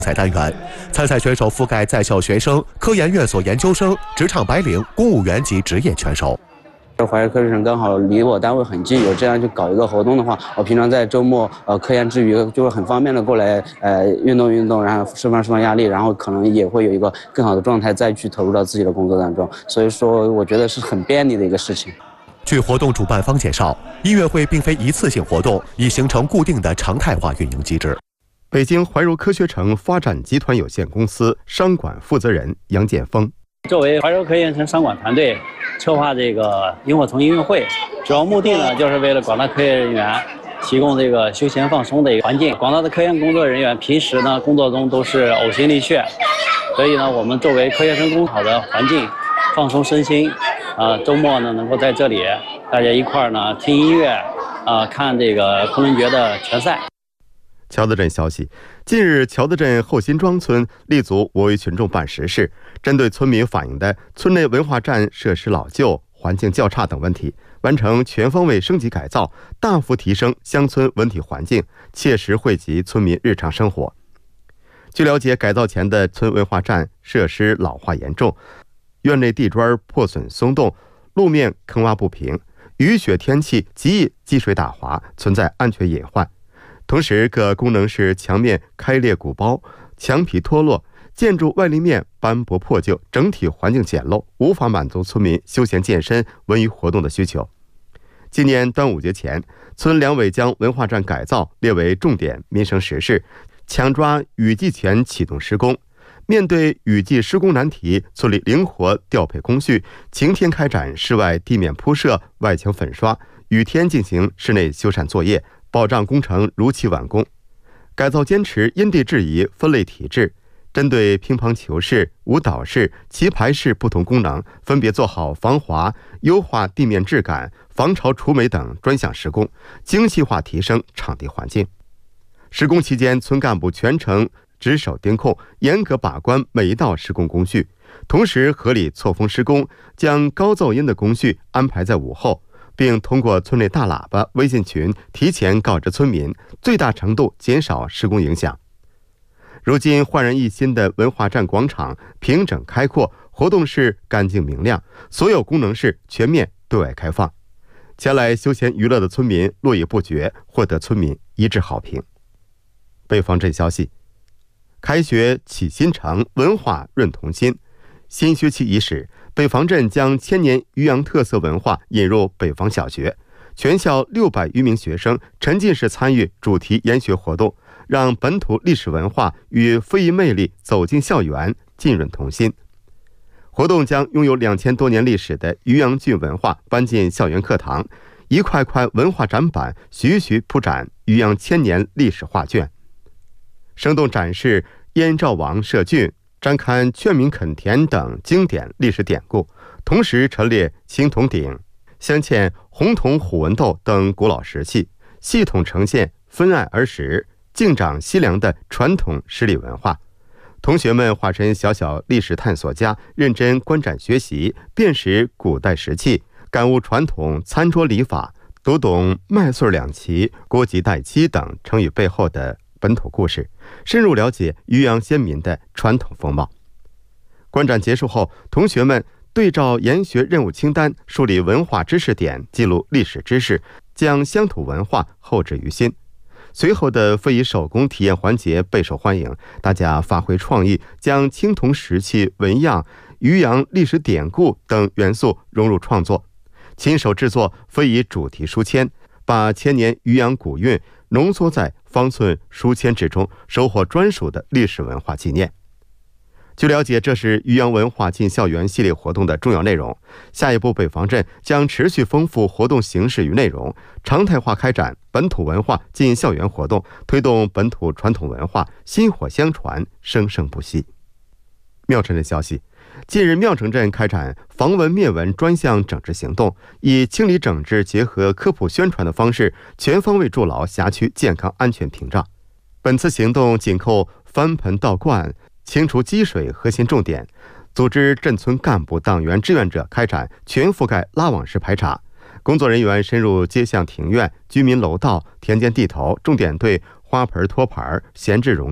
赛单元，参赛选手覆盖在校学生、科研院所研究生、职场白领、公务员及职业拳手。 华业科技城刚好离我单位很近，有这样去搞一个活动的话，我平常在周末科研之余就会很方便的过来运动运动，然后释放压力，然后可能也会有一个更好的状态再去投入到自己的工作当中，所以说我觉得是很便利的一个事情。 据活动主办方介绍，音乐会并非一次性活动，已形成固定的常态化运营机制。 北京怀柔科学城发展集团有限公司商管负责人杨建峰。 作为怀柔科学城商管团队策划这个萤火虫音乐会，主要目的呢，就是为了广大科研人员提供这个休闲放松的一个环境。广大的科研工作人员平时呢工作中都是呕心沥血，所以呢，我们作为科学生工好的环境，放松身心。周末呢能够在这里大家一块儿呢听音乐，看这个昆仑决的拳赛。 桥子镇消息，近日桥子镇后辛庄村立足我为群众办实事，针对村民反映的村内文化站设施老旧、环境较差等问题，完成全方位升级改造，大幅提升乡村文体环境，切实惠及村民日常生活。据了解，改造前的村文化站设施老化严重，院内地砖破损松动，路面坑洼不平，雨雪天气极易积水打滑，存在安全隐患。同时，各功能室墙面开裂鼓包，墙皮脱落，建筑外立面斑驳破旧，整体环境简陋，无法满足村民休闲健身、文娱活动的需求。今年端午节前，村两委将文化站改造列为重点民生实事，抢抓雨季前启动施工。面对雨季施工难题，村里灵活调配工序，晴天开展室外地面铺设、外墙粉刷，雨天进行室内修缮作业，保障工程如期完工。改造坚持因地制宜分类体制，针对乒乓球室、舞蹈室、棋牌室不同功能，分别做好防滑、优化地面质感、防潮除霉等专项施工，精细化提升场地环境。施工期间，村干部全程值守盯控，严格把关每一道施工工序，同时合理错峰施工，将高噪音的工序安排在午后，并通过村内大喇叭、微信群提前告知村民，最大程度减少施工影响。如今焕然一新的文化站广场平整开阔，活动室干净明亮，所有功能室全面对外开放。前来休闲娱乐的村民络绎不绝，获得村民一致好评。北方镇消息，开学启新城，文化润童心。新学期伊始，北方镇将千年渔阳特色文化引入北方小学，全校600余名学生沉浸式参与主题研学活动，让本土历史文化与非遗魅力走进校园，浸润童心。活动将拥有2000多年历史的渔阳郡文化搬进校园课堂，一块块文化展板徐徐铺展渔阳千年历史画卷，生动展示燕赵王设郡、展刊劝民垦田等经典历史典故，同时陈列青铜鼎、镶嵌红铜虎纹斗等古老石器，系统呈现分爱儿时、敬长惜良的传统诗礼文化。同学们化身小小历史探索家，认真观展学习，辨识古代石器，感悟传统餐桌礼法，读懂麦穗两齐、锅及待妻等成语背后的本土故事，深入了解渔阳先民的传统风貌。观展结束后，同学们对照研学任务清单，梳理文化知识点，记录历史知识，将乡土文化厚植于心。随后的非遗手工体验环节备受欢迎，大家发挥创意，将青铜石器、纹样、渔阳历史典故等元素融入创作，亲手制作非遗主题书签，把千年渔阳古韵浓缩在方寸书签之中，收获专属的历史文化纪念。据了解，这是渔阳文化进校园系列活动的重要内容。下一步，北方镇将持续丰富活动形式与内容，常态化开展本土文化进校园活动，推动本土传统文化薪火相传，生生不息。妙城镇消息，近日妙城镇开展防蚊灭蚊专项整治行动，以清理整治结合科普宣传的方式，全方位筑牢辖区健康安全屏障。本次行动紧扣翻盆倒灌、清除积水核心重点，组织镇村干部、党员、志愿者开展全覆盖拉网式排查，工作人员深入街巷庭院、居民楼道、田间地头，重点对花盆、托盘、闲置容